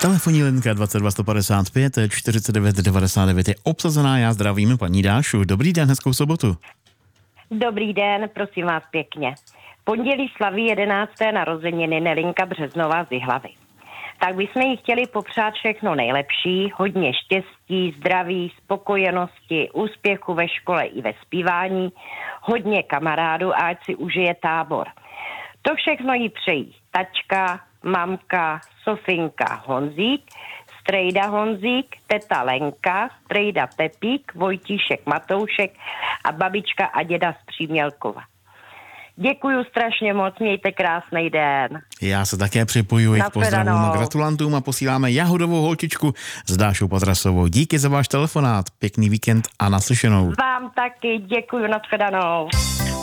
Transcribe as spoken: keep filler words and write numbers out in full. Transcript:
Telefonní linka dvacet dva sto padesát pět čtyřicet devět devadesát devět je obsazená. Já zdravím paní Dášu. Dobrý den, hezkou sobotu. Dobrý den, prosím vás pěkně. Pondělí slaví jedenácté narozeniny Nelinka Březnová z Jihlavy. Tak bychom jí chtěli popřát všechno nejlepší, hodně štěstí, zdraví, spokojenosti, úspěchu ve škole i ve zpívání, hodně kamarádů a ať si užije tábor. To všechno jí přejí tačka, mamka, Sofinka, Honzík, strejda Honzík, teta Lenka, strejda Pepík, Vojtíšek Matoušek a babička a děda z Přímělkova. Děkuju strašně moc, mějte krásný den. Já se také připojuji k pozdravům a gratulantům a posíláme jahodovou holčičku s Dášou Patrasovou. Díky za váš telefonát, pěkný víkend a naslyšenou. Vám taky děkuju, nashledanou.